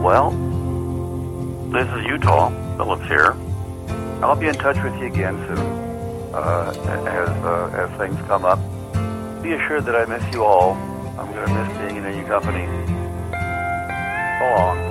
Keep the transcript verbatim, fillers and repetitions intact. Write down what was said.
Well, this is Utah. Phillips here. I'll be in touch with you again soon uh, as uh, as things come up. Be assured that I miss you all. I'm going to miss being in your company. So long.